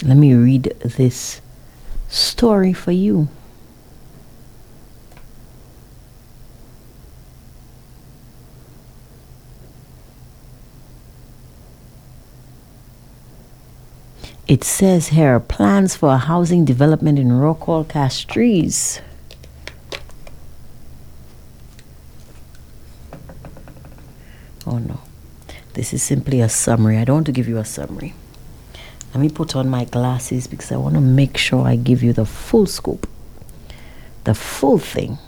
Let me read this story for you. It says here, plans for a housing development in Rockall Castries. Oh no, this is simply a summary. I don't want to give you a summary. Let me put on my glasses because I want to make sure I give you the full scoop, the full thing.